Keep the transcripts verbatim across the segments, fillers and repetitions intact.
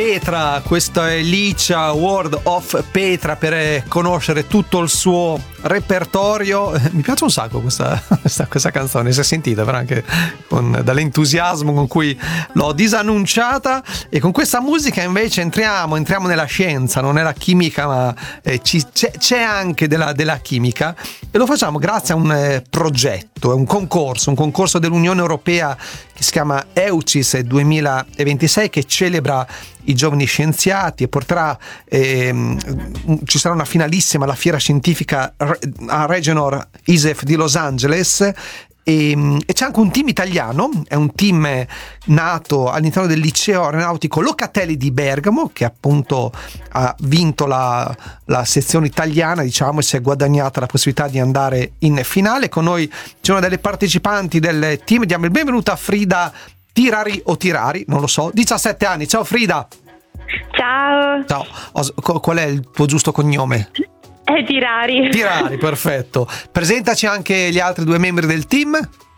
Petra, questo è Licia, World of Petra, per conoscere tutto il suo repertorio. Mi piace un sacco questa, questa, questa canzone, si è sentita però anche con, dall'entusiasmo con cui l'ho disannunciata. E con questa musica invece entriamo, entriamo nella scienza, non nella chimica, ma eh, ci, c'è, c'è anche della, della chimica, e lo facciamo grazie a un eh, progetto, è un concorso, un concorso dell'Unione Europea che si chiama EUCIS duemilaventisei, che celebra i giovani scienziati e porterà ehm, ci sarà una finalissima alla fiera scientifica a Regenor I S E F di Los Angeles. E, e c'è anche un team italiano, è un team nato all'interno del liceo aeronautico Locatelli di Bergamo, che appunto ha vinto la, la sezione italiana, diciamo, e si è guadagnata la possibilità di andare in finale. Con noi c'è una delle partecipanti del team, diamo il benvenuto a Frida Tirari o Tirari, non lo so, diciassette anni. Ciao Frida. Ciao. Ciao. Qual è il tuo giusto cognome? È Tirari. Tirari, perfetto. Presentaci anche gli altri due membri del team.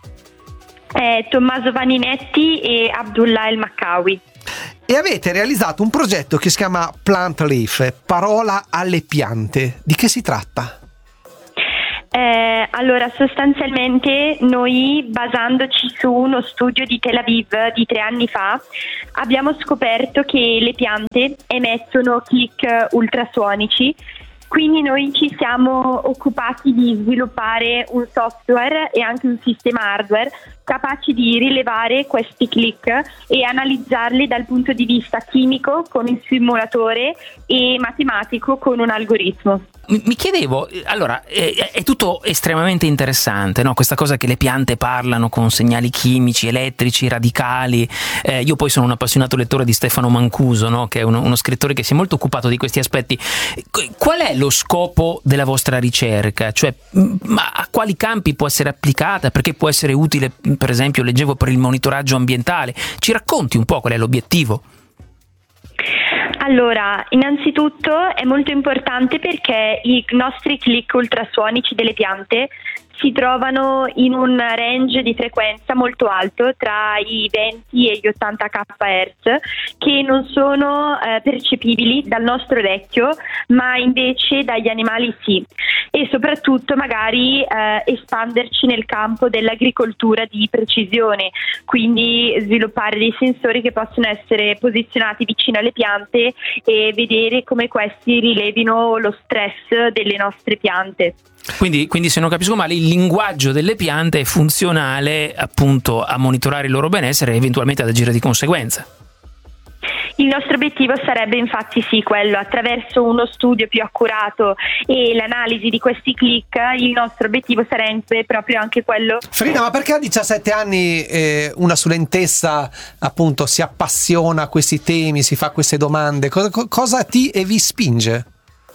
È Tommaso Vaninetti e Abdullah El Maccawi. E avete realizzato un progetto che si chiama Plant Leaf, parola alle piante. Di che si tratta? Eh, allora, sostanzialmente noi, basandoci su uno studio di Tel Aviv di tre anni fa, abbiamo scoperto che le piante emettono click ultrasuonici. Quindi noi ci siamo occupati di sviluppare un software e anche un sistema hardware capaci di rilevare questi click e analizzarli dal punto di vista chimico con il simulatore e matematico con un algoritmo. Mi chiedevo, allora, è, è tutto estremamente interessante, no? Questa cosa che le piante parlano con segnali chimici, elettrici, radicali. Eh, io poi sono un appassionato lettore di Stefano Mancuso, no? Che è uno, uno scrittore che si è molto occupato di questi aspetti. Qual è lo scopo della vostra ricerca? Cioè, ma a quali campi può essere applicata? Perché può essere utile, per esempio, leggevo, per il monitoraggio ambientale. Ci racconti un po' qual è l'obiettivo? Allora, innanzitutto è molto importante perché i nostri click ultrasuonici delle piante si trovano in un range di frequenza molto alto, tra i venti e gli ottanta kilohertz, che non sono eh, percepibili dal nostro orecchio, ma invece dagli animali sì. E soprattutto magari eh, espanderci nel campo dell'agricoltura di precisione, quindi sviluppare dei sensori che possono essere posizionati vicino alle piante e vedere come questi rilevino lo stress delle nostre piante. Quindi, quindi se non capisco male, il linguaggio delle piante è funzionale appunto a monitorare il loro benessere e eventualmente ad agire di conseguenza. Il nostro obiettivo sarebbe infatti sì quello, attraverso uno studio più accurato e l'analisi di questi click, il nostro obiettivo sarebbe proprio anche quello. Frida, ma perché a diciassette anni eh, una studentessa appunto si appassiona a questi temi, si fa queste domande? Cosa, cosa ti e vi spinge?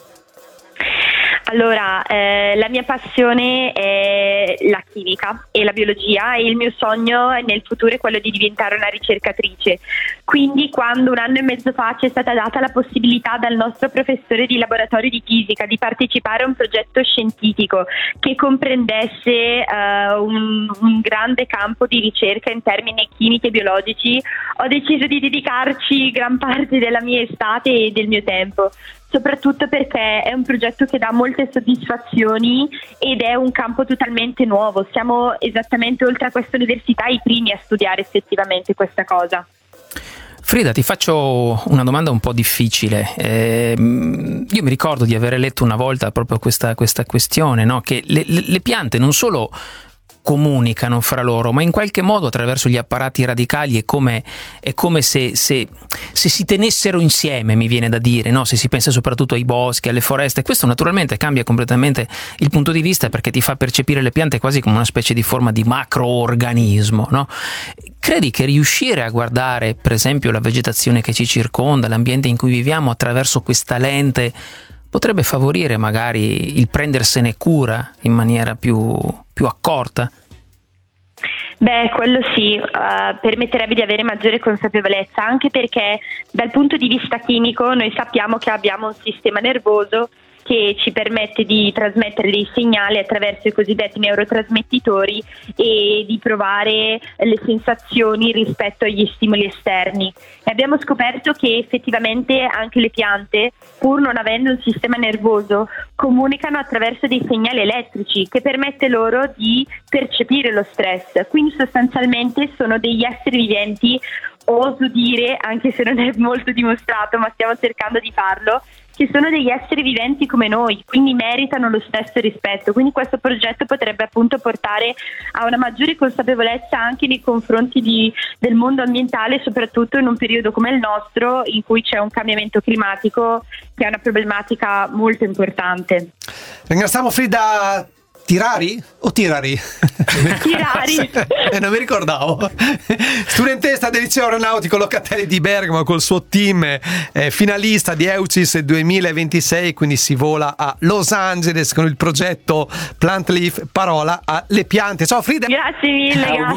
Allora, eh, la mia passione è la chimica e la biologia e il mio sogno nel futuro è quello di diventare una ricercatrice. Quindi quando un anno e mezzo fa ci è stata data la possibilità dal nostro professore di laboratorio di fisica di partecipare a un progetto scientifico che comprendesse eh, un, un grande campo di ricerca in termini chimici e biologici, ho deciso di dedicarci gran parte della mia estate e del mio tempo. Soprattutto perché è un progetto che dà molte soddisfazioni ed è un campo totalmente nuovo. Siamo esattamente, oltre a questa università, i primi a studiare effettivamente questa cosa. Frida, ti faccio una domanda un po' difficile. Eh, io mi ricordo di aver letto una volta proprio questa, questa questione, no? Che le, le piante non solo comunicano fra loro, ma in qualche modo attraverso gli apparati radicali è come, è come se, se, se si tenessero insieme, mi viene da dire, no? Se si pensa soprattutto ai boschi, alle foreste. Questo naturalmente cambia completamente il punto di vista, perché ti fa percepire le piante quasi come una specie di forma di macroorganismo, no? Credi che riuscire a guardare, per esempio, la vegetazione che ci circonda, l'ambiente in cui viviamo attraverso questa lente potrebbe favorire magari il prendersene cura in maniera più, più accorta? Beh, quello sì, uh, permetterebbe di avere maggiore consapevolezza, anche perché dal punto di vista chimico noi sappiamo che abbiamo un sistema nervoso che ci permette di trasmettere dei segnali attraverso i cosiddetti neurotrasmettitori e di provare le sensazioni rispetto agli stimoli esterni. E abbiamo scoperto che effettivamente anche le piante, pur non avendo un sistema nervoso, comunicano attraverso dei segnali elettrici che permette loro di percepire lo stress. Quindi sostanzialmente sono degli esseri viventi, oso dire, anche se non è molto dimostrato, ma stiamo cercando di farlo, che sono degli esseri viventi come noi, quindi meritano lo stesso rispetto. Quindi questo progetto potrebbe appunto portare a una maggiore consapevolezza anche nei confronti di, del mondo ambientale, soprattutto in un periodo come il nostro, in cui c'è un cambiamento climatico che è una problematica molto importante. Ringraziamo Frida Tirari o Tirari? Tirari. eh, non mi ricordavo. Studentessa del liceo aeronautico Locatelli di Bergamo, col suo team eh, finalista di EUCIS duemilaventisei, quindi si vola a Los Angeles con il progetto Plant Leaf, parola alle piante. Ciao Frida. Grazie mille.